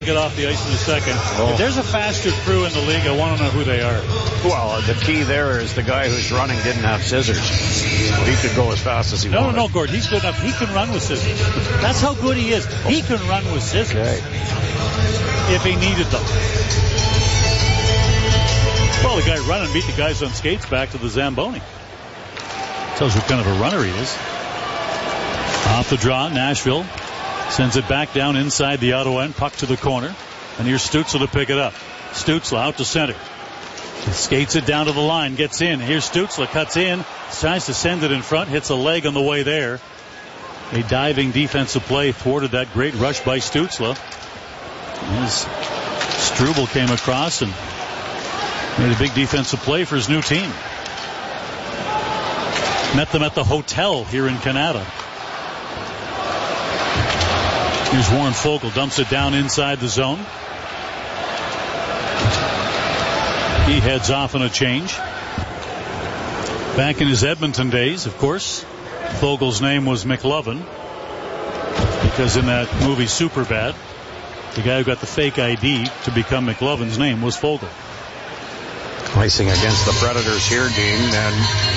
Get off the ice in a second. If there's a faster crew in the league, I want to know who they are. Well, the key there is the guy who's running didn't have scissors. He could go as fast as he wanted. No, Gord. He's good enough. He can run with scissors. That's how good he is. He can run with scissors. Okay. If he needed them. Well, the guy running beat the guys on skates back to the Zamboni. Tells you what kind of a runner he is. Off the draw, Nashville sends it back down inside the Ottawa end. Puck to the corner. And here's Stützle to pick it up. Stützle out to center. He skates it down to the line. Gets in. Here's Stützle. Cuts in. Tries to send it in front. Hits a leg on the way there. A diving defensive play thwarted that great rush by Stützle. As Struble came across and made a big defensive play for his new team. Met them at the hotel here in Canada. Here's Warren Foegele, dumps it down inside the zone. He heads off on a change. Back in his Edmonton days, of course, Fogel's name was McLovin, because in that movie Superbad, the guy who got the fake ID to become McLovin's name was Foegele. Icing against the Predators here, Dean, and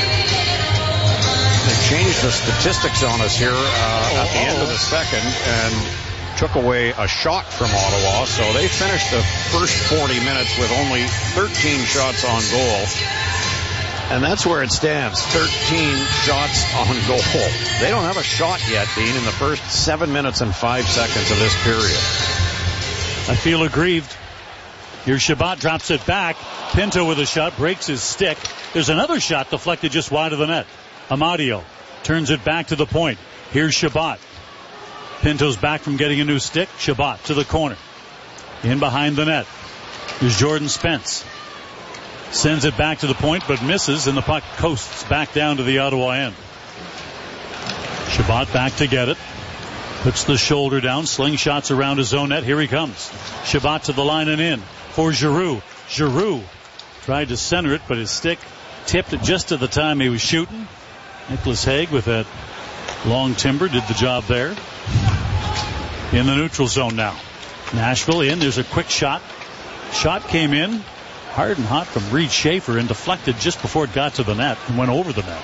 they changed the statistics on us here at the end of the second and took away a shot from Ottawa. So they finished the first 40 minutes with only 13 shots on goal. And that's where it stands, 13 shots on goal. They don't have a shot yet, Dean, in the first 7 minutes and 5 seconds of this period. I feel aggrieved. Here's Chabot, drops it back. Pinto with a shot, breaks his stick. There's another shot deflected just wide of the net. Amadio turns it back to the point. Here's Chabot. Pinto's back from getting a new stick. Chabot to the corner. In behind the net. Here's Jordan Spence. Sends it back to the point but misses, and the puck coasts back down to the Ottawa end. Chabot back to get it. Puts the shoulder down. Slingshots around his own net. Here he comes. Chabot to the line and in for Giroux. Giroux tried to center it, but his stick tipped it just at the time he was shooting. Nicholas Hague with that long timber did the job there. In the neutral zone now. Nashville in. There's a quick shot. Shot came in hard and hot from Reed Schaefer and deflected just before it got to the net and went over the net.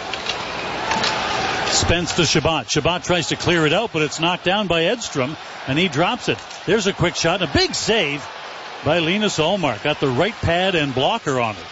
Spence to Chabot. Chabot tries to clear it out, but it's knocked down by Edstrom, and he drops it. There's a quick shot and a big save by Linus Ullmark. Got the right pad and blocker on it.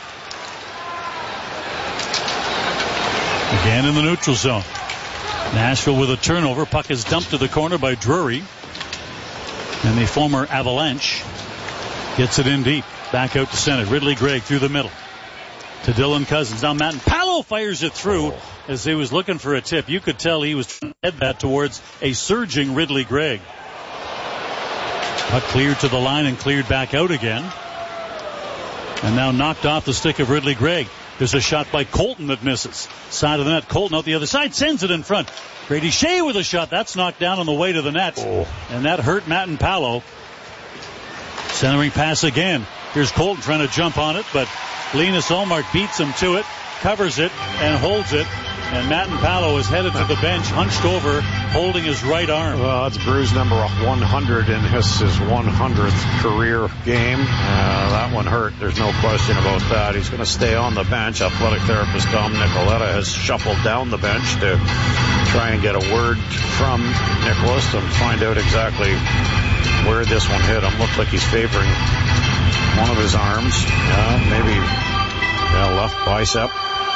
Again in the neutral zone. Nashville with a turnover. Puck is dumped to the corner by Drury. And the former Avalanche gets it in deep. Back out to center. Ridley Gregg through the middle. To Dylan Cousins. Now Matt Palo fires it through as he was looking for a tip. You could tell he was trying to head that towards a surging Ridley Gregg. Puck cleared to the line and cleared back out again. And now knocked off the stick of Ridley Gregg. There's a shot by Colton that misses. Side of the net. Colton out the other side. Sends it in front. Brady Shea with a shot. That's knocked down on the way to the net. And that hurt Matt and Palo. Centering pass again. Here's Colton trying to jump on it, but Linus Ullmark beats him to it, covers it, and holds it. And Matt and Palo is headed to the bench, hunched over, holding his right arm. Well, that's bruise number 100 in his 100th career game. That one hurt. There's no question about that. He's going to stay on the bench. Athletic therapist Dom Nicoletta has shuffled down the bench to try and get a word from Nicholas and find out exactly where this one hit him. Looked like he's favoring one of his arms. Maybe left bicep.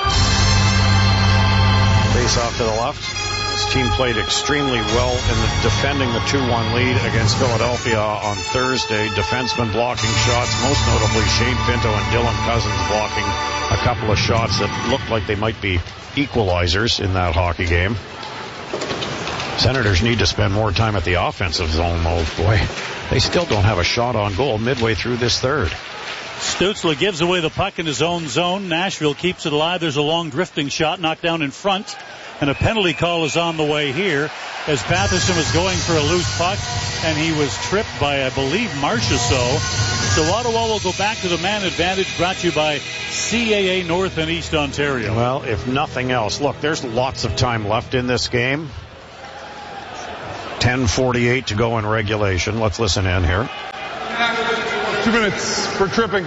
Face off to the left. His team played extremely well in defending the 2-1 lead against Philadelphia on Thursday. Defensemen blocking shots, most notably Shane Pinto and Dylan Cousins blocking a couple of shots that looked like they might be equalizers in that hockey game. Senators need to spend more time at the offensive zone, though. Boy, they still don't have a shot on goal midway through this third. Stützle gives away the puck in his own zone. Nashville keeps it alive. There's a long drifting shot knocked down in front. And a penalty call is on the way here as Batherson was going for a loose puck. And he was tripped by, I believe, Marchessault. So Ottawa will go back to the man advantage, brought to you by CAA North and East Ontario. Well, if nothing else, look, there's lots of time left in this game. 10:48 to go in regulation. Let's listen in here. 2 minutes for tripping.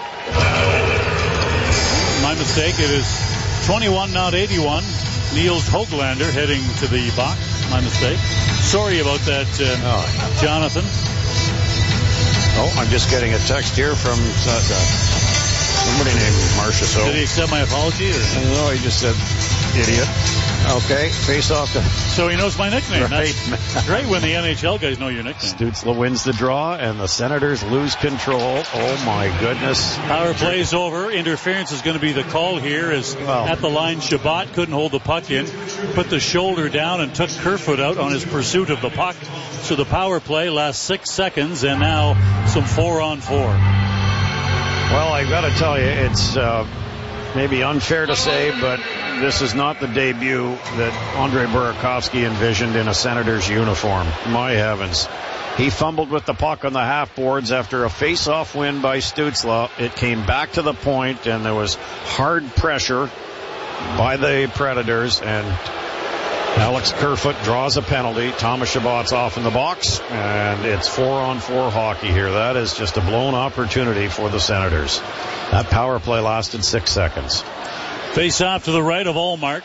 My mistake. It is 21, not 81. Niels Hoglander heading to the box. My mistake. Sorry about that, Jonathan. Oh, I'm just getting a text here from somebody named Marcia. So did he accept my apology? Or? No, he just said idiot. Okay, face off to... So he knows my nickname. Right. That's great when the NHL guys know your nickname. Stützle wins the draw, and the Senators lose control. Oh, my goodness. Power play's over. Interference is going to be the call here as at the line, Shabbat couldn't hold the puck in, put the shoulder down, and took Kerfoot out on his pursuit of the puck. So the power play lasts 6 seconds, and now some 4-on-4. Well, I've got to tell you, it's maybe unfair to say, but this is not the debut that Andrei Burakovsky envisioned in a Senators uniform. My heavens. He fumbled with the puck on the half boards after a face-off win by Stützle. It came back to the point, and there was hard pressure by the Predators, and Alex Kerfoot draws a penalty. Thomas Shabbat's off in the box, and it's 4-on-4 hockey here. That is just a blown opportunity for the Senators. That power play lasted 6 seconds. Face off to the right of Ullmark.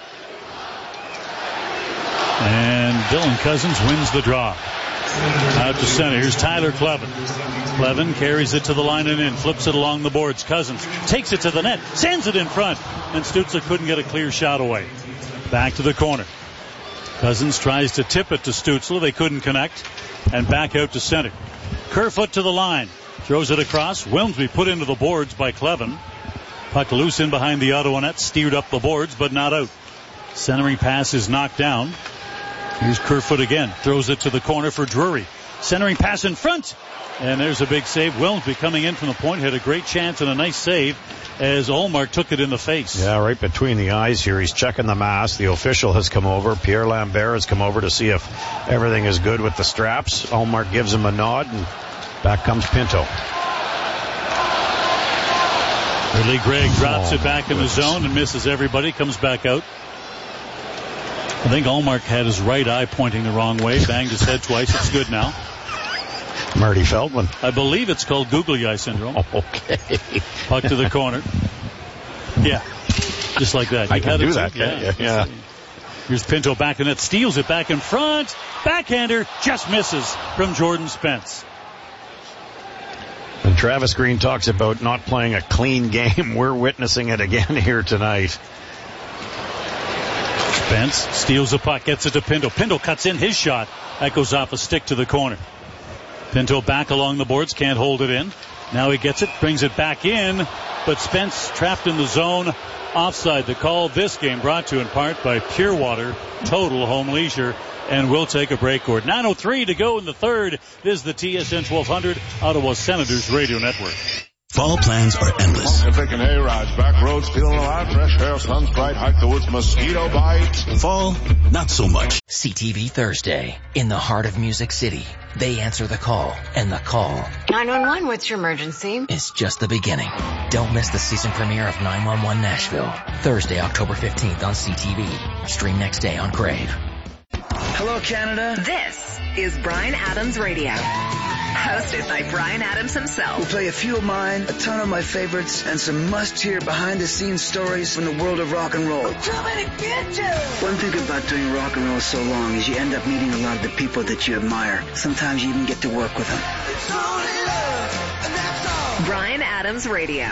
And Dylan Cozens wins the draw. Out to center. Here's Tyler Kleven. Kleven carries it to the line and in. Flips it along the boards. Cozens takes it to the net. Sends it in front. And Stützle couldn't get a clear shot away. Back to the corner. Cozens tries to tip it to Stützle. They couldn't connect. And back out to center. Kerfoot to the line. Throws it across. Wilmsby put into the boards by Kleven. Puck loose in behind the Ottawa net. Steered up the boards, but not out. Centering pass is knocked down. Here's Kerfoot again. Throws it to the corner for Drury. Centering pass in front. And there's a big save. Wilmsby coming in from the point. Had a great chance and a nice save as Ullmark took it in the face. Yeah, right between the eyes here. He's checking the mask. The official has come over. Pierre Lambert has come over to see if everything is good with the straps. Ullmark gives him a nod, and back comes Pinto. Ridley Gregg drops it back in the zone and misses everybody. Comes back out. I think Ullmark had his right eye pointing the wrong way. Banged his head twice. It's good now. Marty Feldman. I believe it's called googly eye syndrome. Oh, okay. Puck to the corner. Yeah. Just like that. I can do that, can't you? Yeah. Here's Pinto back in it. Steals it back in front. Backhander just misses from Jordan Spence. And Travis Green talks about not playing a clean game. We're witnessing it again here tonight. Spence steals the puck, gets it to Pinto. Pinto cuts in his shot. That goes off a stick to the corner. Pinto back along the boards, can't hold it in. Now he gets it, brings it back in, but Spence trapped in the zone. Offside. The call this game brought to you in part by Pure Water, Total Home Leisure. And we'll take a break. 9:03 to go in the third. This is the TSN 1200 Ottawa Senators Radio Network. Fall plans are endless. You're taking hay rides, back roads, feeling alive, fresh air, sun's bright, hike the woods, mosquito bites. Fall, not so much. CTV Thursday. In the heart of Music City, they answer the call, and the call 911, what's your emergency? is just the beginning. Don't miss the season premiere of 911 Nashville. Thursday, October 15th on CTV. Stream next day on Crave. Hello, Canada. This is Bryan Adams Radio. Hosted by Bryan Adams himself. We'll play a few of mine, a ton of my favorites, and some must-hear behind-the-scenes stories from the world of rock and roll. One thing about doing rock and roll so long is you end up meeting a lot of the people that you admire. Sometimes you even get to work with them. Bryan Adams Radio.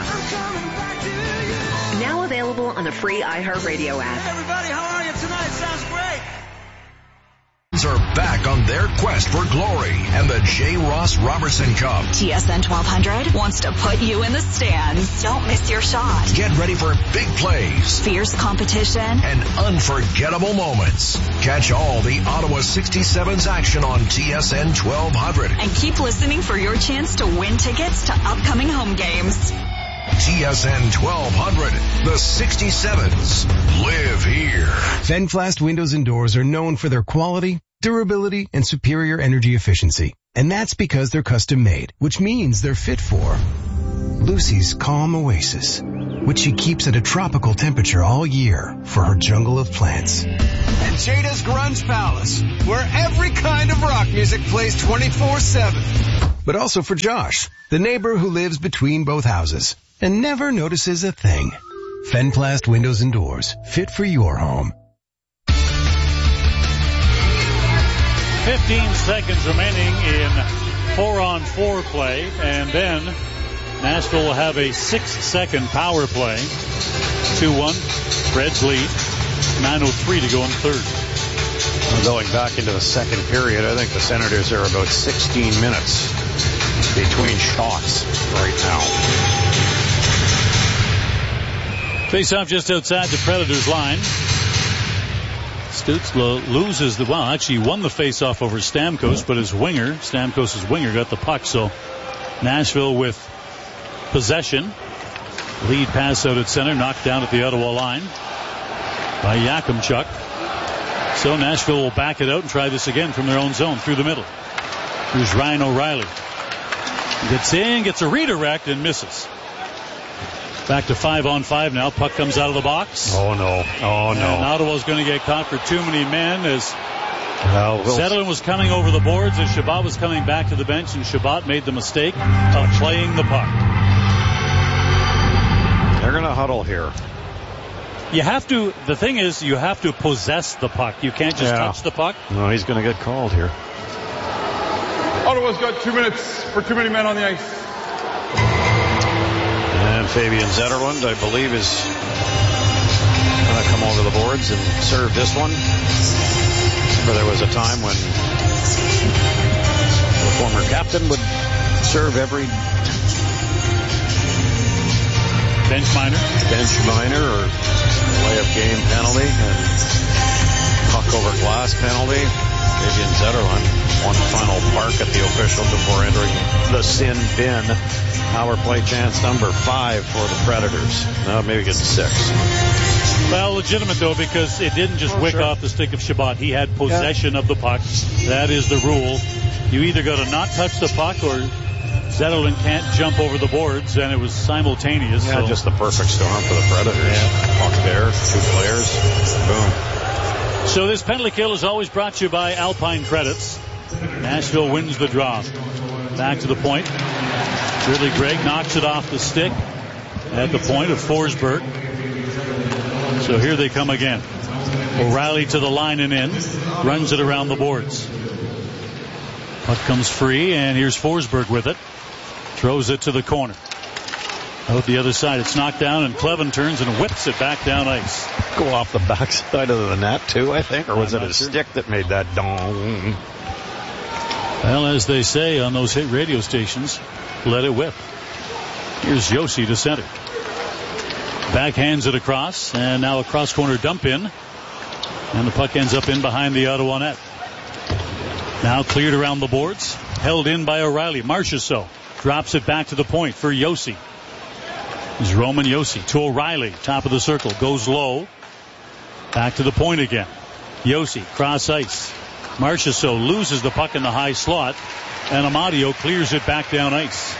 Now available on the free iHeartRadio app. Everybody, how are you tonight? Sounds great. Are back on their quest for glory and the J. Ross Robertson Cup. TSN 1200 wants to put you in the stands. Don't miss your shot. Get ready for big plays, Fierce competition, and unforgettable moments. Catch all the Ottawa 67's action on TSN 1200. and keep listening for your chance to win tickets to upcoming home games. TSN 1200, the 67's live here. Fenflast windows and doors are known for their quality, durability, and superior energy efficiency. And that's because they're custom made, which means they're fit for Lucy's calm oasis, which she keeps at a tropical temperature all year for her jungle of plants. And Jada's Grunge Palace, where every kind of rock music plays 24/7. but also for Josh, the neighbor who lives between both houses and never notices a thing. Fenplast Windows and Doors, fit for your home. 15 seconds remaining in 4-on-4 play, and then Nashville will have a 6-second power play. 2-1, Reds lead. 9:03 to go in third. Going back into the second period, I think the Senators are about 16 minutes between shots right now. Face-off just outside the Predators' line. Stützle loses actually won the face-off over Stamkos, but Stamkos' winger got the puck, so Nashville with possession. Lead pass out at center, knocked down at the Ottawa line by Yakimchuk. So Nashville will back it out and try this again from their own zone through the middle. Here's Ryan O'Reilly. Gets in, gets a redirect, and misses. Back to 5-on-5 now. Puck comes out of the box. Oh, no. Oh, no. And Ottawa's going to get caught for too many men as Zetterlund was coming over the boards as Chabot was coming back to the bench, and Chabot made the mistake of playing the puck. They're going to huddle here. The thing is, you have to possess the puck. You can't just touch the puck. No, he's going to get called here. Ottawa's got 2 minutes for too many men on the ice. And Fabian Zetterlund, I believe, is going to come over the boards and serve this one. Remember, there was a time when the former captain would serve every bench minor or way of game penalty and puck over glass penalty. Fabian Zetterlund, one final park at the official before entering the sin bin. Power play chance number 5 for the Predators. Now maybe get 6. Well, legitimate though, because it didn't just wick off the stick of Chabot. He had possession of the puck. That is the rule. You either got to not touch the puck or Zetterlund can't jump over the boards, and it was simultaneous. Yeah, so just the perfect storm for the Predators. Yeah. Puck there, 2 players, boom. So this penalty kill is always brought to you by Alpine Credits. Nashville wins the draw. Back to the point. Ridley Gregg knocks it off the stick at the point of Forsberg. So here they come again. O'Reilly to the line and in. Runs it around the boards. Puck comes free, and here's Forsberg with it. Throws it to the corner. Out the other side, it's knocked down, and Cleven turns and whips it back down ice. Go off the backside of the net, too, I think? Or was it a stick that made that dong? Well, as they say on those hit radio stations, let it whip. Here's Josi to center. Backhands it across, and now a cross-corner dump in. And the puck ends up in behind the Ottawa net. Now cleared around the boards. Held in by O'Reilly. Marchessault drops it back to the point for Josi. Is Roman Josi to O'Reilly. Top of the circle. Goes low. Back to the point again. Josi, cross ice. Marchessault loses the puck in the high slot. And Amadio clears it back down ice.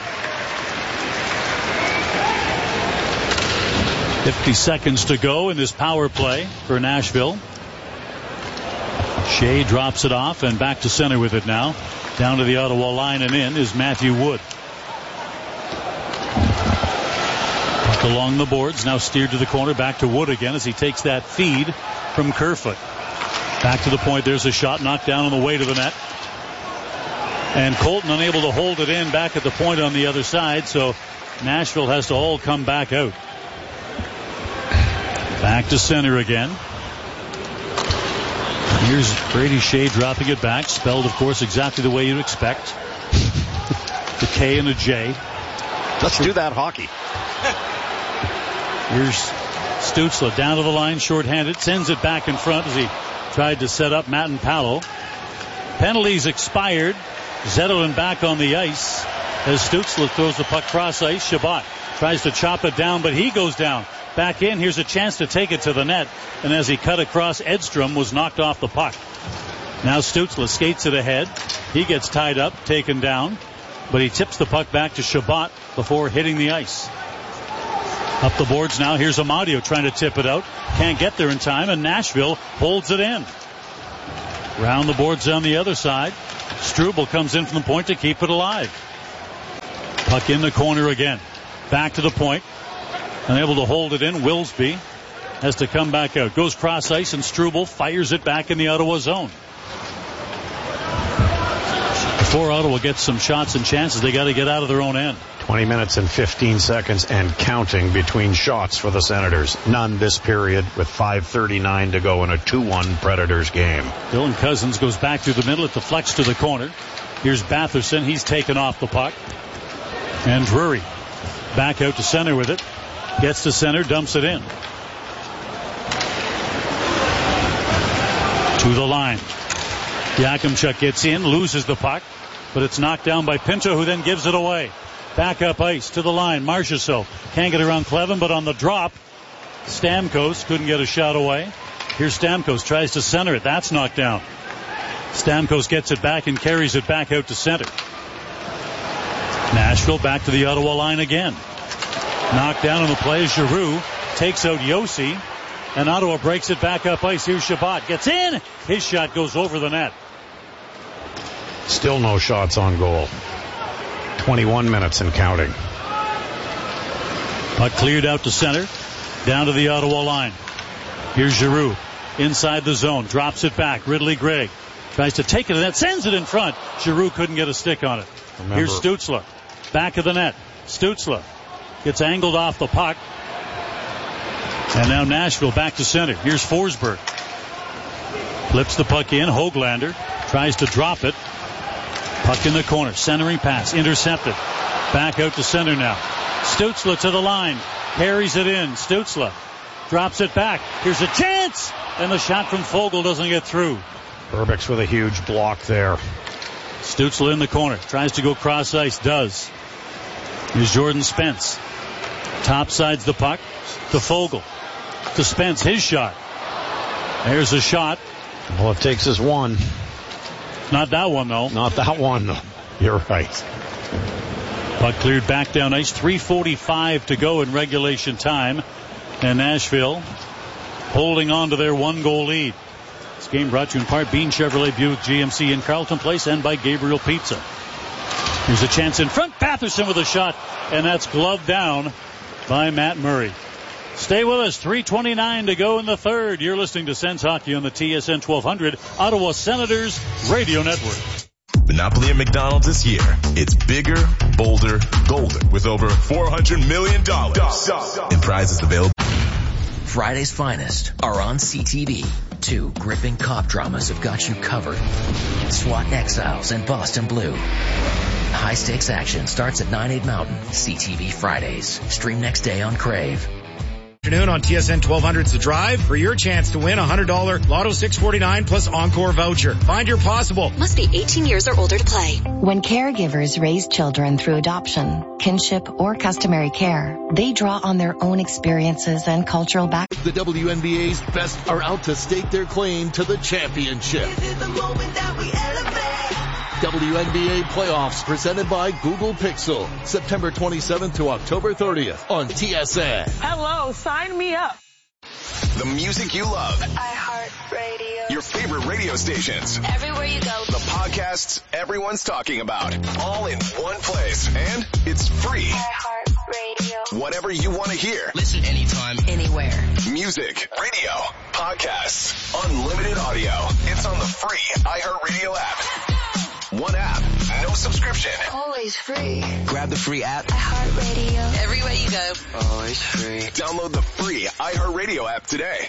50 seconds to go in this power play for Nashville. Shea drops it off and back to center with it now. Down to the Ottawa line and in is Matthew Wood. Puck along the boards, now steered to the corner, back to Wood again as he takes that feed from Kerfoot. Back to the point, there's a shot knocked down on the way to the net. And Colton unable to hold it in back at the point on the other side, so Nashville has to all come back out. Back to center again. Here's Brady Shea dropping it back, spelled, of course, exactly the way you'd expect. The K and a J. Let's do that hockey. Here's Stützle down to the line, shorthanded, sends it back in front as he tried to set up Matt and Paolo. Penalties expired. Zetterlund back on the ice as Stützle throws the puck cross ice. Chabot tries to chop it down, but he goes down. Back in, here's a chance to take it to the net, and as he cut across, Edstrom was knocked off the puck. Now Stützle skates it ahead. He gets tied up, taken down, but he tips the puck back to Chabot before hitting the ice. Up the boards now, here's Amadio trying to tip it out. Can't get there in time, and Nashville holds it in. Round the boards on the other side. Struble comes in from the point to keep it alive. Puck in the corner again. Back to the point. Unable to hold it in. Wilsby has to come back out. Goes cross ice, and Struble fires it back in the Ottawa zone. Before Ottawa gets some shots and chances, they got to get out of their own end. 20 minutes and 15 seconds and counting between shots for the Senators. None this period with 5:39 to go in a 2-1 Predators game. Dylan Cousins goes back through the middle. It deflects to the corner. Here's Batherson. He's taken off the puck. And Drury back out to center with it. Gets to center, dumps it in. To the line. Yakimchuk gets in, loses the puck, but it's knocked down by Pinto, who then gives it away. Back up ice to the line. Marchessault can't get around Clevin, but on the drop, Stamkos couldn't get a shot away. Here's Stamkos, tries to center it. That's knocked down. Stamkos gets it back and carries it back out to center. Nashville back to the Ottawa line again. Knocked down on the play. Giroux takes out Yossi, and Ottawa breaks it back up ice. Here's Shabbat. Gets in. His shot goes over the net. Still no shots on goal. 21 minutes and counting. Puck cleared out to center. Down to the Ottawa line. Here's Giroux. Inside the zone. Drops it back. Ridley Gregg tries to take it, and that sends it in front. Giroux couldn't get a stick on it. Here's Stützle. Back of the net. Stützle gets angled off the puck. And now Nashville back to center. Here's Forsberg. Flips the puck in. Höglander tries to drop it. Puck in the corner. Centering pass. Intercepted. Back out to center now. Stützle to the line. Carries it in. Stützle drops it back. Here's a chance. And the shot from Foegele doesn't get through. Urbix with a huge block there. Stützle in the corner. Tries to go cross ice. Does. Here's Jordan Spence. Topsides the puck to Foegele. To Spence. His shot. There's a shot. All it takes is one. Not that one, though. Not that one, though. You're right. Puck cleared back down ice. 3:45 to go in regulation time. And Nashville holding on to their 1-goal lead. This game brought to you in part Bean Chevrolet Buick GMC in Carlton Place and by Gabriel Pizza. Here's a chance in front. Batherson with a shot. And that's gloved down by Matt Murray. Stay with us. 3:29 to go in the third. You're listening to Sens Hockey on the TSN 1200 Ottawa Senators Radio Network. Monopoly at McDonald's this year. It's bigger, bolder, golden with over $400 million in prizes available. Friday's finest are on CTV. 2 gripping cop dramas have got you covered. SWAT Exiles and Boston Blue. High-stakes action starts at 9/8 Mountain. CTV Fridays. Stream next day on Crave. Afternoon on TSN 1200's The Drive for your chance to win a $100 Lotto 649 plus Encore voucher. Find your possible. Must be 18 years or older to play. When caregivers raise children through adoption, kinship, or customary care, they draw on their own experiences and cultural background. The WNBA's best are out to stake their claim to the championship. This is the moment that we elevate. WNBA playoffs presented by Google Pixel. September 27th to October 30th on TSN. Hello, sign me up. The music you love. iHeartRadio. Your favorite radio stations. Everywhere you go. The podcasts everyone's talking about. All in one place. And it's free. iHeartRadio. Whatever you want to hear. Listen anytime, anywhere. Music, radio, podcasts, unlimited audio. It's on the free iHeartRadio app. One app, no subscription. Always free. Grab the free app. iHeartRadio. Everywhere you go. Always free. Download the free iHeartRadio app today.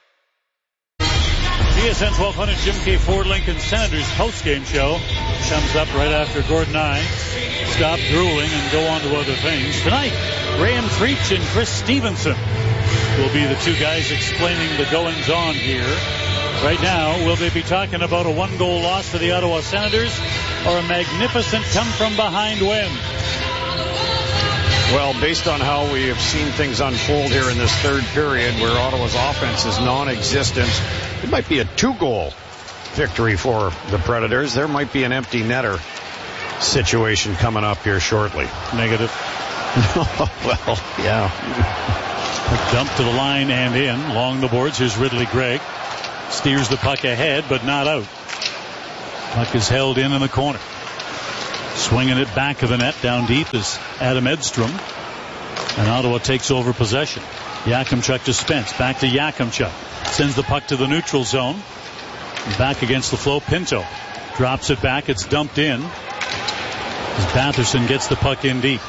TSN 1200 Jim K. Ford Lincoln Senators postgame show comes up right after Gordon and I stop drooling and go on to other things. Tonight, Graham Treach and Chris Stevenson will be the two guys explaining the goings-on here. Right now, will they be talking about a 1-goal loss for the Ottawa Senators or a magnificent come-from-behind win? Well, based on how we have seen things unfold here in this third period where Ottawa's offense is non-existent, it might be a 2-goal victory for the Predators. There might be an empty netter situation coming up here shortly. Negative. Well, yeah. Dump to the line and in. Along the boards, here's Ridley Gregg. Steers the puck ahead, but not out. Puck is held in the corner. Swinging it back of the net down deep is Adam Edstrom. And Ottawa takes over possession. Yakimchuk to Spence. Back to Yakimchuk. Sends the puck to the neutral zone. Back against the flow. Pinto drops it back. It's dumped in. As Batherson gets the puck in deep.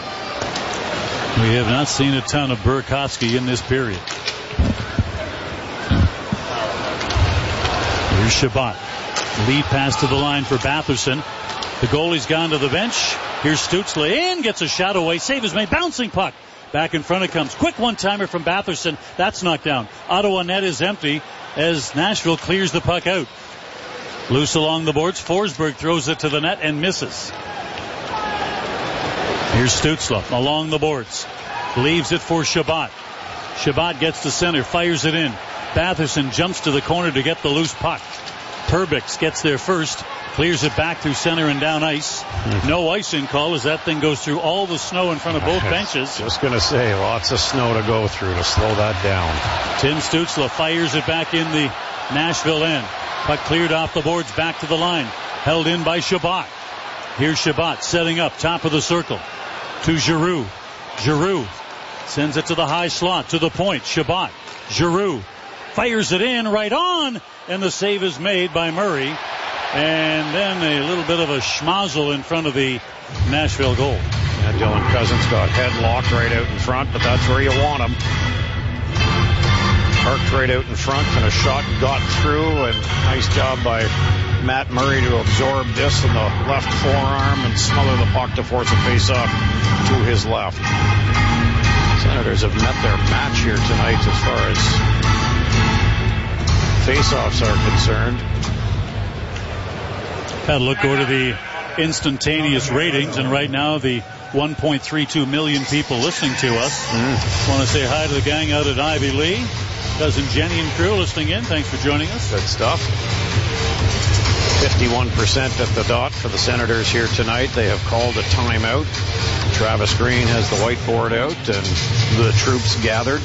We have not seen a ton of Burakovsky in this period. Here's Shabbat. Lead pass to the line for Batherson. The goalie's gone to the bench. Here's Stützle in. Gets a shot away. Save is made. Bouncing puck. Back in front it comes. Quick one-timer from Batherson. That's knocked down. Ottawa net is empty as Nashville clears the puck out. Loose along the boards. Forsberg throws it to the net and misses. Here's Stützle along the boards. Leaves it for Shabbat. Shabbat gets to center. Fires it in. Batherson jumps to the corner to get the loose puck. Perbix gets there first. Clears it back through center and down ice. No icing call as that thing goes through all the snow in front of both benches. Just going to say, lots of snow to go through to slow that down. Tim Stützle fires it back in the Nashville end. Puck cleared off the boards back to the line. Held in by Shabbat. Here's Shabbat setting up top of the circle to Giroux. Giroux sends it to the high slot to the point. Shabbat. Giroux fires it in right on, and the save is made by Murray. And then a little bit of a schmozzle in front of the Nashville goal. Yeah, Dylan Cousins got headlocked right out in front, but that's where you want him. Parked right out in front, and a shot got through, and nice job by Matt Murray to absorb this in the left forearm and smother the puck to force a face-off to his left. Senators have met their match here tonight as far as face-offs are concerned. Had a look over to the instantaneous ratings, and right now the 1.32 million people listening to us. Want to say hi to the gang out at Ivy Lee. Cousin Jenny and crew listening in. Thanks for joining us. Good stuff. 51% at the dot for the Senators here tonight. They have called a timeout. Travis Green has the whiteboard out, and the troops gathered.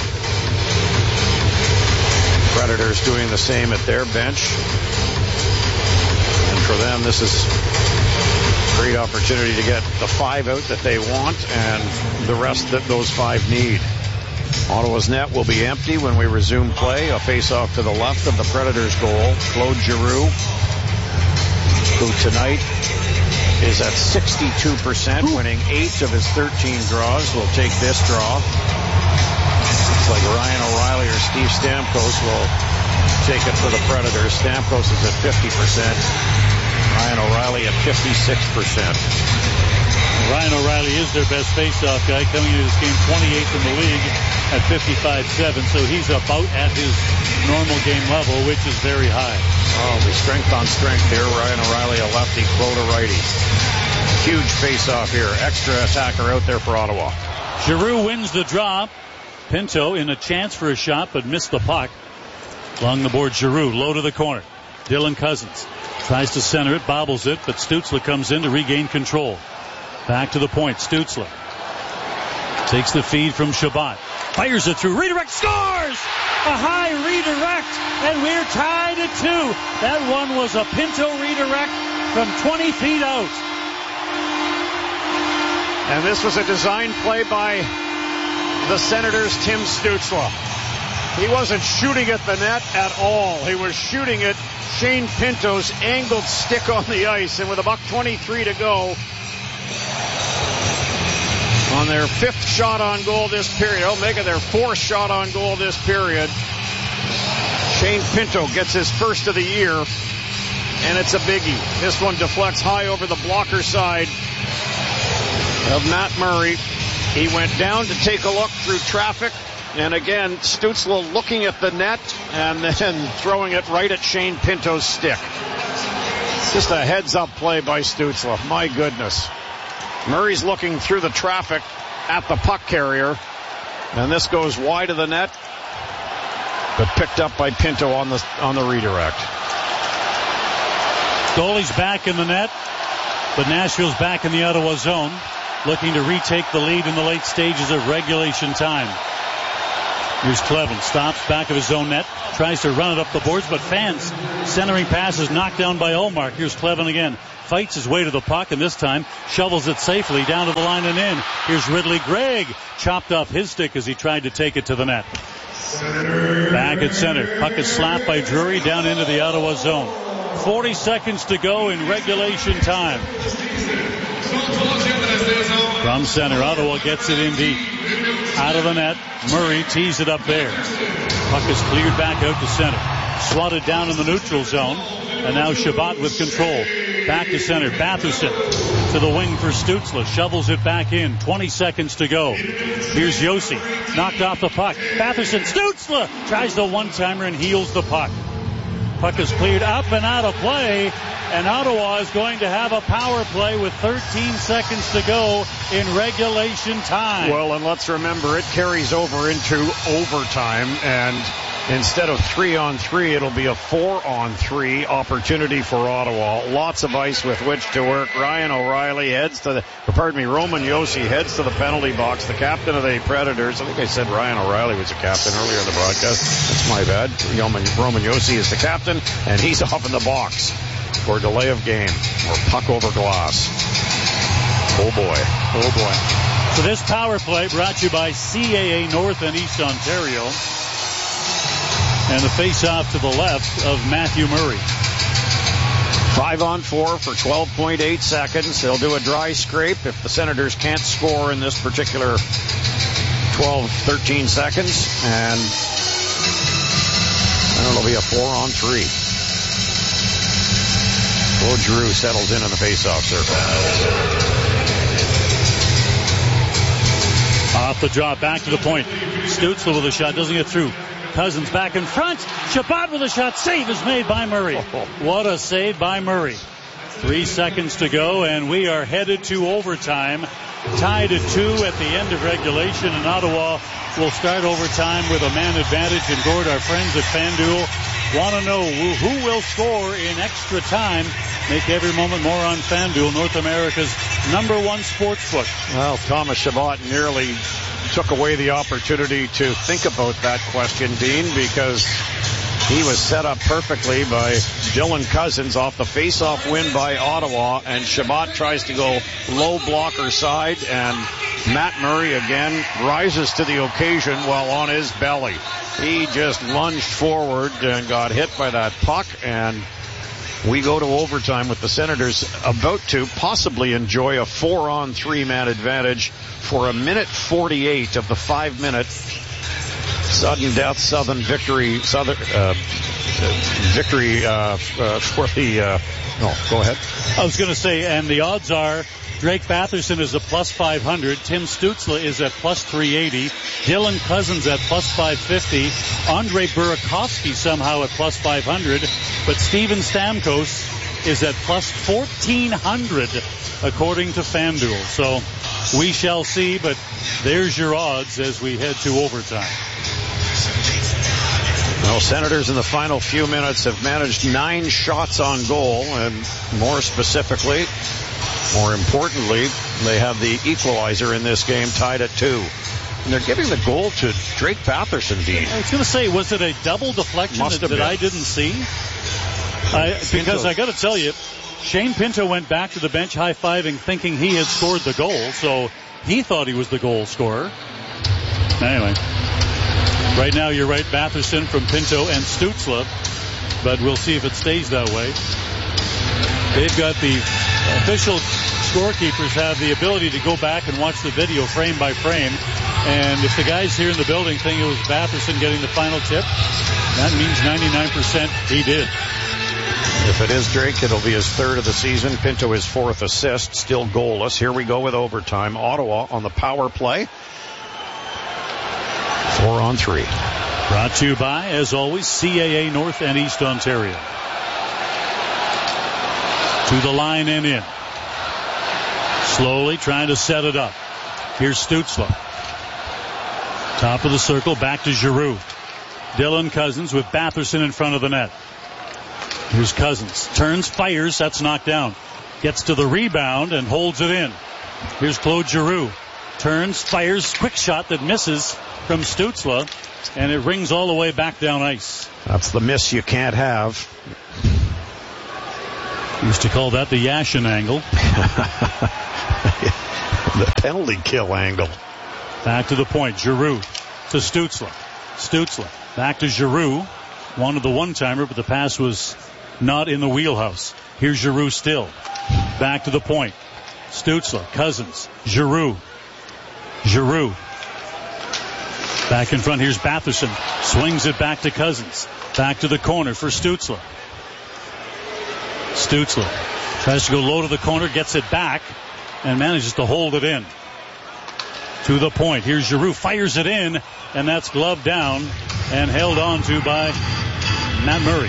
Predators doing the same at their bench. And for them, this is a great opportunity to get the 5 out that they want and the rest that those 5 need. Ottawa's net will be empty when we resume play. A face-off to the left of the Predators' goal. Claude Giroux, who tonight is at 62%, winning 8 of his 13 draws, will take this draw. Looks like Ryan O'Reilly or Steve Stamkos will take it for the Predators. Stamkos is at 50%. Ryan O'Reilly at 56%. Ryan O'Reilly is their best face-off guy, coming into this game 28th in the league at 55.7, so he's about at his normal game level, which is very high. Oh, we strength on strength here. Ryan O'Reilly a lefty, Claude a righty. Huge face-off here. Extra attacker out there for Ottawa. Giroux wins the draw. Pinto in a chance for a shot, but missed the puck. Along the board, Giroux, low to the corner. Dylan Cousins tries to center it, bobbles it, but Stützle comes in to regain control. Back to the point, Stützle takes the feed from Shabbat. Fires it through, redirect, scores! A high redirect, and we're tied at 2. That one was a Pinto redirect from 20 feet out. And this was a design play by the Senators' Tim Stützle. He wasn't shooting at the net at all. He was shooting at Shane Pinto's angled stick on the ice, and with about 23 to go, on their 5th shot on goal this period, they'll make it their 4th shot on goal this period. Shane Pinto gets his first of the year, and it's a biggie. This one deflects high over the blocker side of Matt Murray. He went down to take a look through traffic, and again, Stützle looking at the net and then throwing it right at Shane Pinto's stick. Just a heads-up play by Stützle. My goodness. Murray's looking through the traffic at the puck carrier, and this goes wide of the net, but picked up by Pinto on the redirect. Goalie's back in the net, but Nashville's back in the Ottawa zone, looking to retake the lead in the late stages of regulation time. Here's Clevin. Stops back of his own net. Tries to run it up the boards, but fans. Centering pass is knocked down by Ullmark. Here's Clevin again. Fights his way to the puck, and this time shovels it safely down to the line and in. Here's Ridley Gregg. Chopped off his stick as he tried to take it to the net. Back at center. Puck is slapped by Drury down into the Ottawa zone. 40 seconds to go in regulation time. From center, Ottawa gets it in deep. Out of the net, Murray tees it up there. Puck is cleared back out to center. Swatted down in the neutral zone. And now Shabbat with control. Back to center. Batherson to the wing for Stützle. Shovels it back in. 20 seconds to go. Here's Josi. Knocked off the puck. Batherson. Stützle tries the one-timer and heels the puck. Puck is cleared up and out of play. And Ottawa is going to have a power play with 13 seconds to go in regulation time. Well, and let's remember, it carries over into overtime, and instead of 3-on-3, it'll be a 4-on-3 opportunity for Ottawa. Lots of ice with which to work. Roman Josi heads to the penalty box. The captain of the Predators, I think I said Ryan O'Reilly was the captain earlier in the broadcast. That's my bad. Roman Josi is the captain, and he's off in the box for delay of game or puck over glass. Oh boy. So this power play brought to you by CAA North and East Ontario. And the face-off to the left of Matthew Murray. 5-on-4 for 12.8 seconds. They'll do a dry scrape if the Senators can't score in this particular 13 seconds. And then it'll be a 4-on-3. Claude Giroux settles in on the face-off circle. Off the drop, back to the point. Stützle with a shot, doesn't get through. Cousins back in front. Shabbat with a shot. Save is made by Murray. What a save by Murray. 3 seconds to go, and we are headed to overtime. Tied at 2 at the end of regulation, and Ottawa will start overtime with a man advantage. And Gord, our friends at FanDuel want to know who will score in extra time. Make every moment more on FanDuel, North America's #1 sportsbook. Well, Thomas Chabot nearly took away the opportunity to think about that question, Dean, because he was set up perfectly by Dylan Cousins off the face-off win by Ottawa, and Chabot tries to go low blocker side, and Matt Murray again rises to the occasion while on his belly. He just lunged forward and got hit by that puck, and we go to overtime with the Senators about to possibly enjoy a 4-on-3 man advantage for 1:48 of the 5-minute sudden death Southern victory. Go ahead. I was going to say, and the odds are Drake Batherson is a +500. Tim Stützle is at +380. Dylan Cousins at +550. Andre Burakovsky somehow at +500. But Steven Stamkos is at +1,400 according to FanDuel. So we shall see, but there's your odds as we head to overtime. Well, Senators in the final few minutes have managed 9 shots on goal, and more specifically, more importantly, they have the equalizer in this game tied at 2. And they're giving the goal to Drake Batherson, Dean. I was going to say, was it a double deflection that I didn't see? Because I got to tell you, Shane Pinto went back to the bench high-fiving thinking he had scored the goal, so he thought he was the goal scorer. Anyway, right now you're right, Batherson from Pinto and Stützle, but we'll see if it stays that way. They've got the official scorekeepers have the ability to go back and watch the video frame by frame, and if the guys here in the building think it was Batherson getting the final tip, that means 99% he did. If it is Drake, it'll be his 3rd of the season. Pinto his 4th assist, still goalless. Here we go with overtime. Ottawa on the power play. 4-on-3. Brought to you by, as always, CAA North and East Ontario. To the line and in. Slowly trying to set it up. Here's Stützle. Top of the circle, back to Giroux. Dylan Cousins with Batherson in front of the net. Here's Cousins. Turns, fires, that's knocked down. Gets to the rebound and holds it in. Here's Claude Giroux. Turns, fires, quick shot that misses from Stützle. and it rings all the way back down ice. That's the miss you can't have. Used to call that the Yashin angle. The penalty kill angle. Back to the point. Giroux to Stützle. Stützle back to Giroux. Wanted the one-timer, but the pass was not in the wheelhouse. Here's Giroux still. Back to the point. Stützle, Cousins, Giroux. Giroux. Back in front, here's Batherson. Swings it back to Cousins. Back to the corner for Stützle. Stützle tries to go low to the corner, gets it back, and manages to hold it in. To the point. Here's Giroux. Fires it in, and that's gloved down and held on to by Matt Murray.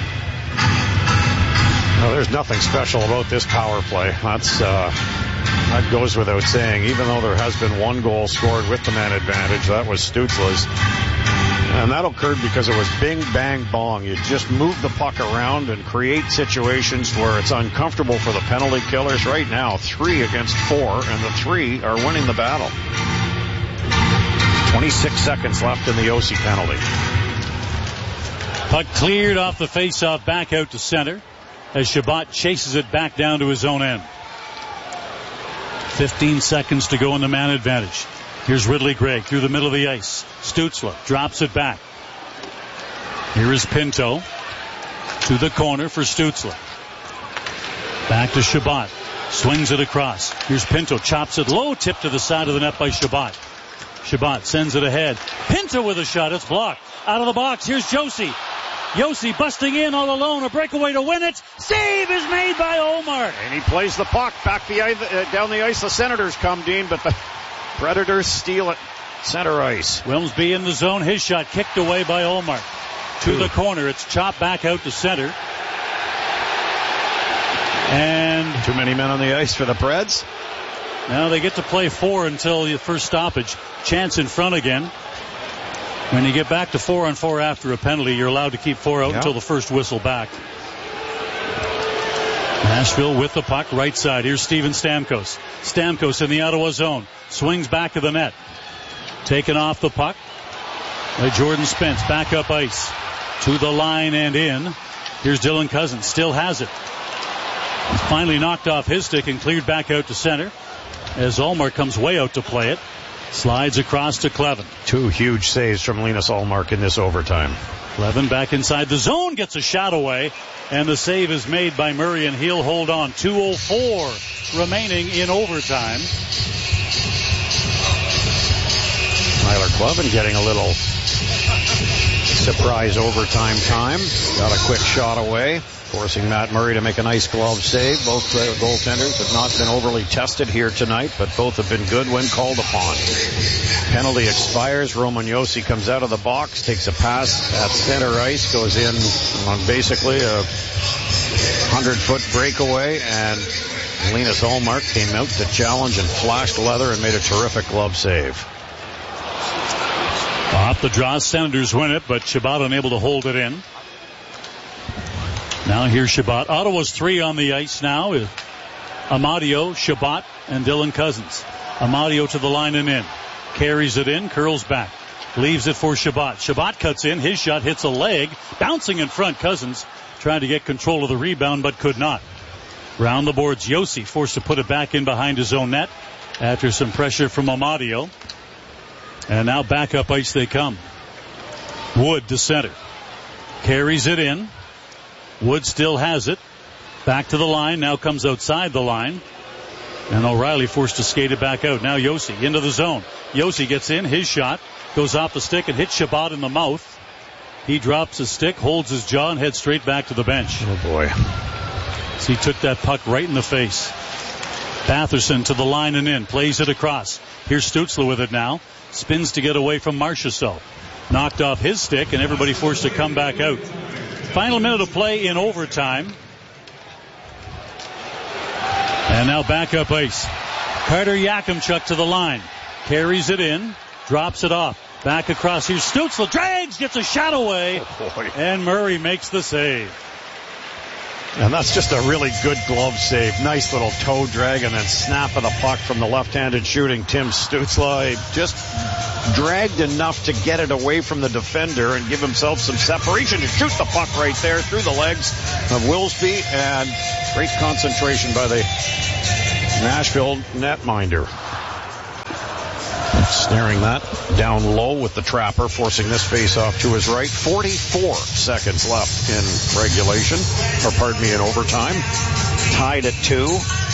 Well, there's nothing special about this power play. That goes without saying. Even though there has been one goal scored with the man advantage, that was Stützle's. And that occurred because it was bing, bang, bong. You just move the puck around and create situations where it's uncomfortable for the penalty killers. Right now, 3 against 4, and the 3 are winning the battle. 26 seconds left in the Yossi penalty. Puck cleared off the face-off, back out to center as Chabot chases it back down to his own end. 15 seconds to go in the man advantage. Here's Ridley Gregg through the middle of the ice. Stützle drops it back. Here is Pinto to the corner for Stützle. Back to Chabot. Swings it across. Here's Pinto. Chops it low. Tip to the side of the net by Chabot. Chabot sends it ahead. Pinto with a shot. It's blocked. Out of the box. Here's Josi. Josi busting in all alone. A breakaway to win it. Save is made by Ullmark. And he plays the puck back down the ice. The Senators come, Dean, but the Predators steal it. Center ice. Wilmsby in the zone. His shot kicked away by Ullmark. To the corner. It's chopped back out to center. And too many men on the ice for the Preds. Now they get to play 4 until the first stoppage. Chance in front again. When you get back to 4-on-4 after a penalty, you're allowed to keep 4 out until the first whistle back. Nashville with the puck, right side. Here's Steven Stamkos. Stamkos in the Ottawa zone. Swings back of the net. Taken off the puck by Jordan Spence. Back up ice. To the line and in. Here's Dylan Cousins. Still has it. Finally knocked off his stick and cleared back out to center as Ullmark comes way out to play it. Slides across to Clevin. 2 huge saves from Linus Ullmark in this overtime. Clevin back inside the zone, gets a shot away, and the save is made by Murray, and he'll hold on. 2:04 remaining in overtime. Tyler Clevin getting a little surprise overtime time. Got a quick shot away, forcing Matt Murray to make a nice glove save. Both goaltenders have not been overly tested here tonight, but both have been good when called upon. Penalty expires. Roman Josi comes out of the box, takes a pass at center ice, goes in on basically a 100-foot breakaway, and Linus Ullmark came out to challenge and flashed leather and made a terrific glove save. Off the draw, Senators win it, but Chabot unable to hold it in. Now here's Chabot. Ottawa's 3 on the ice now. Amadio, Chabot, and Dylan Cousins. Amadio to the line and in. Carries it in, curls back. Leaves it for Chabot. Chabot cuts in. His shot hits a leg. Bouncing in front, Cousins tried to get control of the rebound, but could not. Round the boards, Josi forced to put it back in behind his own net after some pressure from Amadio. And now back up ice they come. Wood to center. Carries it in. Wood still has it. Back to the line. Now comes outside the line. And O'Reilly forced to skate it back out. Now Josi into the zone. Josi gets in. His shot goes off the stick and hits Chabot in the mouth. He drops his stick, holds his jaw, and heads straight back to the bench. Oh, boy. So he took that puck right in the face. Batherson to the line and in. Plays it across. Here's Stützle with it now. Spins to get away from Marchessault. Knocked off his stick, and everybody forced to come back out. Final minute of play in overtime. And now back up ice. Carter Yakimchuk to the line. Carries it in. Drops it off. Back across. Here's Stützle. Drags. Gets a shot away. Oh, and Murray makes the save. And that's just a really good glove save. Nice little toe drag and then snap of the puck from the left-handed shooting Tim Stützle. Just dragged enough to get it away from the defender and give himself some separation to shoot the puck right there through the legs of Wilsby, and great concentration by the Nashville netminder. Snaring that down low with the trapper, forcing this face-off to his right. 44 seconds left in regulation, in overtime. Tied at 2.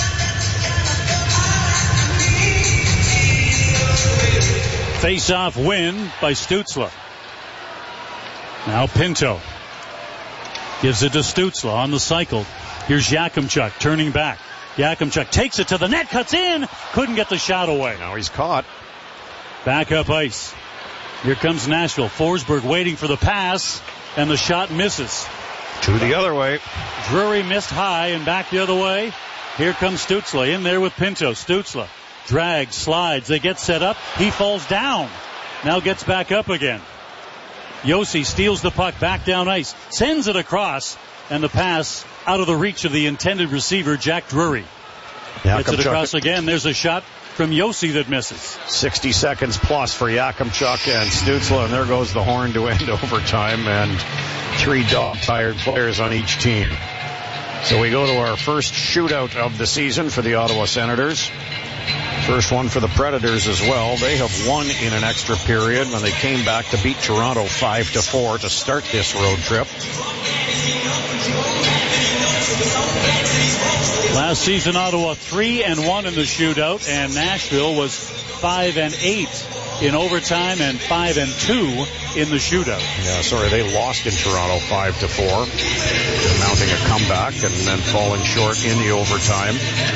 Face-off win by Stützle. Now Pinto gives it to Stützle on the cycle. Here's Yakimchuk turning back. Yakimchuk takes it to the net, cuts in, couldn't get the shot away. Now he's caught. Back up ice. Here comes Nashville. Forsberg waiting for the pass, and the shot misses. To the other way. Drury missed high and back the other way. Here comes Stützle in there with Pinto. Stützle drags, slides. They get set up. He falls down. Now gets back up again. Josi steals the puck back down ice, sends it across, and the pass out of the reach of the intended receiver, Jack Drury. Gets it across again. There's a shot from Josi that misses. 60 seconds plus for Yakimchuk and Stützle, and there goes the horn to end overtime, and 3 dog-tired players on each team. So we go to our first shootout of the season for the Ottawa Senators. First one for the Predators as well. They have won in an extra period when they came back to beat Toronto 5-4 to start this road trip. Last season, Ottawa 3-1 in the shootout, and Nashville was 5-8 in overtime and 5-2 in the shootout. Yeah, sorry, they lost in Toronto 5-4, mounting a comeback and then falling short in the overtime.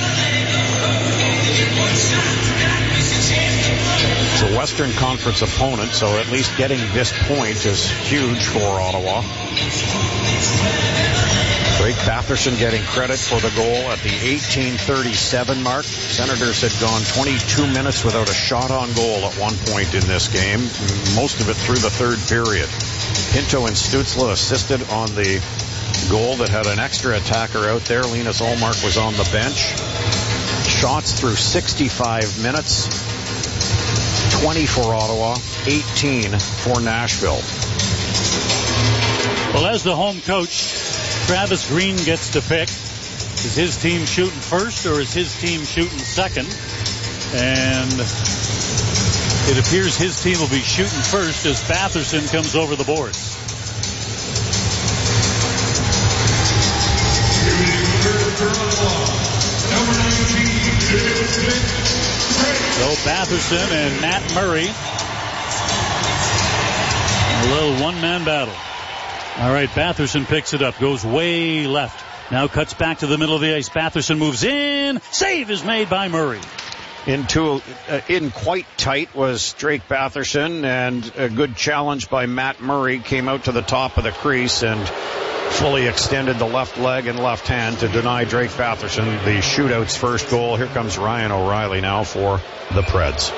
It's a Western Conference opponent, so at least getting this point is huge for Ottawa. Drake Batherson getting credit for the goal at the 18:37 mark. Senators had gone 22 minutes without a shot on goal at one point in this game, most of it through the third period. Pinto and Stützle assisted on the goal that had an extra attacker out there. Linus Ullmark was on the bench. Shots through 65 minutes. 20 for Ottawa, 18 for Nashville. Well, as the home coach, Travis Green gets to pick. Is his team shooting first or is his team shooting second? And it appears his team will be shooting first as Batherson comes over the boards. So Batherson and Matt Murray. A little one-man battle. All right, Batherson picks it up, goes way left. Now cuts back to the middle of the ice. Batherson moves in. Save is made by Murray. In quite tight was Drake Batherson, and a good challenge by Matt Murray came out to the top of the crease and fully extended the left leg and left hand to deny Drake Batherson the shootout's first goal. Here comes Ryan O'Reilly now for the Preds.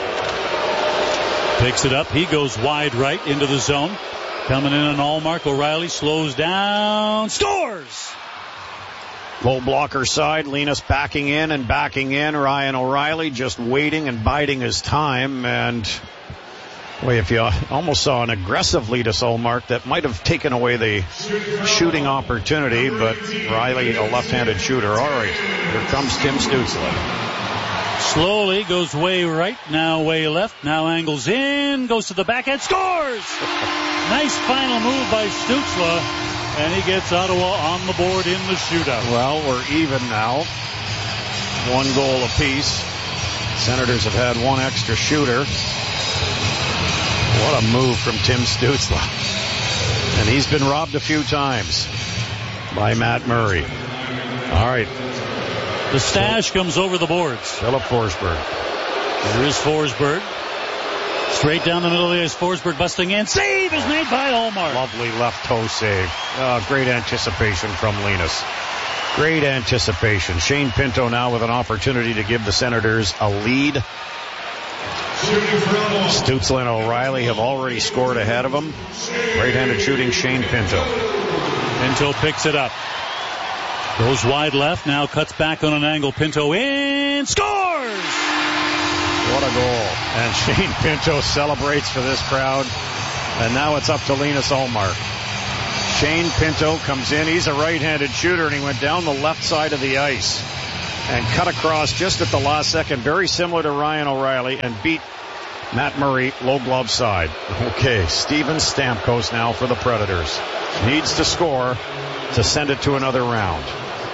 Picks it up. He goes wide right into the zone. Coming in on Ullmark. O'Reilly slows down. Scores! Low blocker side. Linus backing in and backing in. Ryan O'Reilly just waiting and biding his time. And boy, if you almost saw an aggressive Linus Ullmark that might have taken away the shooting opportunity, but Riley, a left-handed shooter. All right, here comes Tim Stützle. Slowly goes way right, now way left, now angles in, goes to the backhand, scores! Nice final move by Stützle, and he gets Ottawa on the board in the shootout. Well, we're even now. 1 goal apiece. Senators have had 1 extra shooter. What a move from Tim Stützle. And he's been robbed a few times by Matt Murray. All right. The stash comes over the boards. Philip Forsberg. There is Forsberg. Straight down the middle of the ice. Forsberg busting in. Save is made by Ullmark. Lovely left toe save. Great anticipation from Linus. Great anticipation. Shane Pinto now with an opportunity to give the Senators a lead. Stützle and O'Reilly have already scored ahead of him. Right-handed shooting Shane Pinto. Pinto picks it up. Goes wide left, now cuts back on an angle. Pinto in, scores! What a goal. And Shane Pinto celebrates for this crowd. And now it's up to Linus Ullmark. Shane Pinto comes in. He's a right-handed shooter, and he went down the left side of the ice and cut across just at the last second, very similar to Ryan O'Reilly, and beat Matt Murray low glove side. Okay, Steven Stamkos now for the Predators. Needs to score to send it to another round.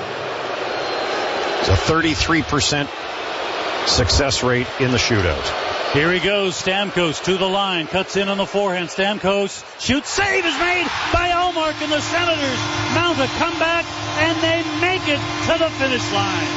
It's a 33% success rate in the shootout. Here he goes, Stamkos to the line, cuts in on the forehand. Stamkos shoots, save is made by Ullmark, and the Senators mount a comeback, and they make it to the finish line.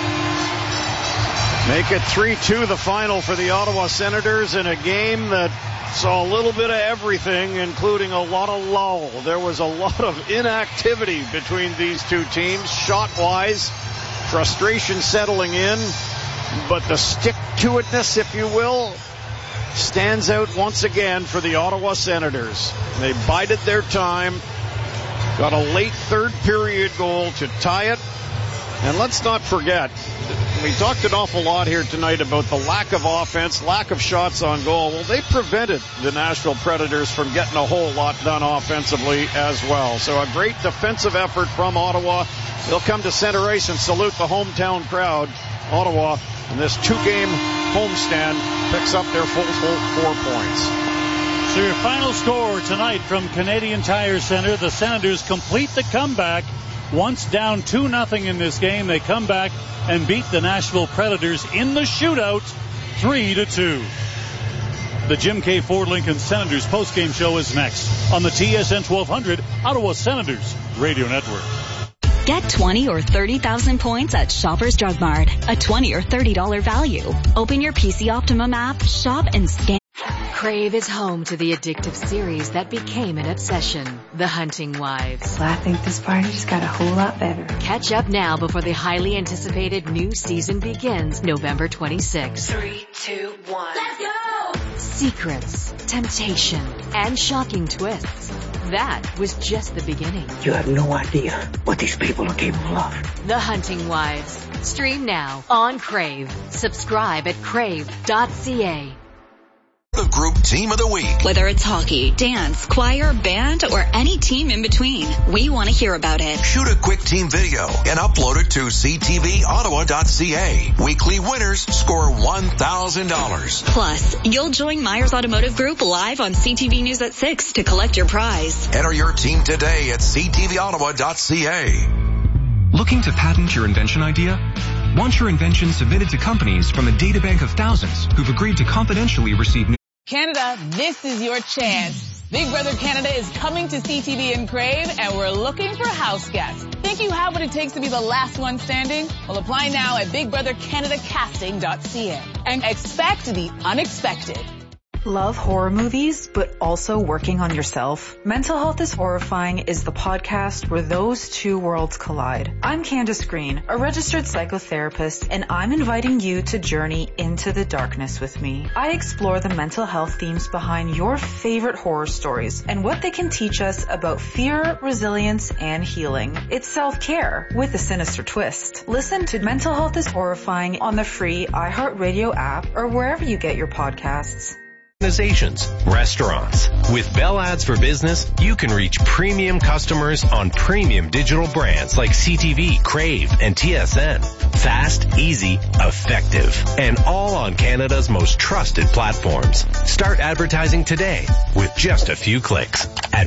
Make it 3-2, the final for the Ottawa Senators, in a game that saw a little bit of everything, including a lot of lull. There was a lot of inactivity between these two teams, shot-wise, frustration settling in, but the stick-to-itness, if you will, stands out once again for the Ottawa Senators. They bided their time, got a late third period goal to tie it. And let's not forget, we talked an awful lot here tonight about the lack of offense, lack of shots on goal. Well, they prevented the Nashville Predators from getting a whole lot done offensively as well. So a great defensive effort from Ottawa. They'll come to center ice and salute the hometown crowd. Ottawa, in this two-game homestand, picks up their full 4 points. So your final score tonight from Canadian Tire Center, the Senators complete the comeback. Once down 2-0 in this game, they come back and beat the Nashville Predators in the shootout 3-2. The Jim K. Ford Lincoln Senators postgame show is next on the TSN 1200 Ottawa Senators Radio Network. Get 20 or 30,000 points at Shoppers Drug Mart. A $20 or $30 value. Open your PC Optimum app, shop, and scan. Crave is home to the addictive series that became an obsession, The Hunting Wives. Well, I think this party just got a whole lot better. Catch up now before the highly anticipated new season begins November 26th. 3, 2, 1. Let's go! Secrets, temptation, and shocking twists. That was just the beginning. You have no idea what these people are capable of. The Hunting Wives. Stream now on Crave. Subscribe at crave.ca. The Group Team of the Week. Whether it's hockey, dance, choir, band, or any team in between, we want to hear about it. Shoot a quick team video and upload it to ctvottawa.ca. Weekly winners score $1,000. Plus, you'll join Myers Automotive Group live on CTV News at 6 to collect your prize. Enter your team today at ctvottawa.ca. Looking to patent your invention idea? Want your invention submitted to companies from a databank of thousands who've agreed to confidentially receive new... Canada, this is your chance. Big Brother Canada is coming to CTV and Crave, and we're looking for house guests. Think you have what it takes to be the last one standing? Well, apply now at BigBrotherCanadaCasting.ca and expect the unexpected. Love horror movies, but also working on yourself? Mental Health is Horrifying is the podcast where those two worlds collide. I'm Candace Green, a registered psychotherapist, and I'm inviting you to journey into the darkness with me. I explore the mental health themes behind your favorite horror stories and what they can teach us about fear, resilience, and healing. It's self-care with a sinister twist. Listen to Mental Health is Horrifying on the free iHeartRadio app or wherever you get your podcasts. Organizations, restaurants. With Bell Ads for Business, you can reach premium customers on premium digital brands like CTV, Crave, and TSN. Fast, easy, effective, and all on Canada's most trusted platforms. Start advertising today with just a few clicks at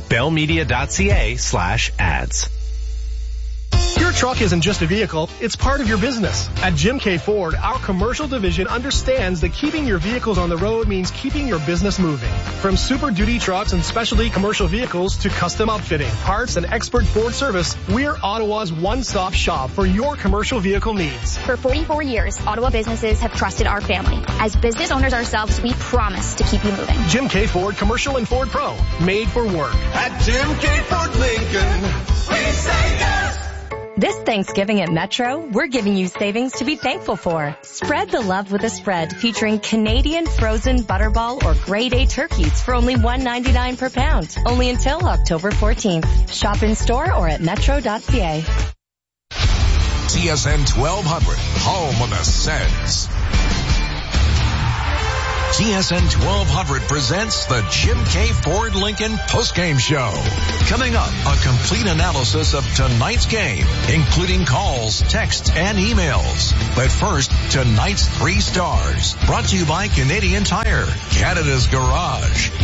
bellmedia.ca/ads. Your truck isn't just a vehicle, it's part of your business. At Jim K. Ford, our commercial division understands that keeping your vehicles on the road means keeping your business moving. From Super Duty trucks and specialty commercial vehicles to custom outfitting, parts, and expert Ford service, we're Ottawa's one-stop shop for your commercial vehicle needs. For 44 years, Ottawa businesses have trusted our family. As business owners ourselves, we promise to keep you moving. Jim K. Ford Commercial and Ford Pro, made for work. At Jim K. Ford Lincoln, we say yes! This Thanksgiving at Metro, we're giving you savings to be thankful for. Spread the love with a spread featuring Canadian frozen butterball or grade A turkeys for only $1.99 per pound. Only until October 14th. Shop in store or at metro.ca. TSN 1200, home of the Sens. TSN 1200 presents the Jim K. Ford Lincoln Postgame Show. Coming up, a complete analysis of tonight's game, including calls, texts, and emails. But first, tonight's 3 stars. Brought to you by Canadian Tire, Canada's Garage.